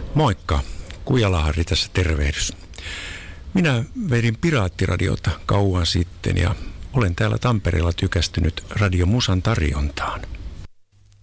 Moikka, Kujala-Harri tässä tervehdys. Minä vedin Piraattiradiota kauan sitten ja olen täällä Tampereella tykästynyt Radio Musan tarjontaan.